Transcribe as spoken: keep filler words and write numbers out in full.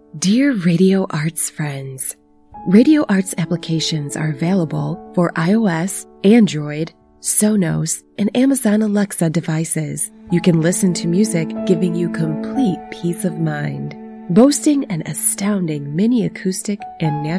Dear Radio Arts friends, Radio Arts applications are available for iOS, Android, Sonos, and Amazon Alexa devices. You can listen to music giving you complete peace of mind. Boasting an astounding mini acoustic and natural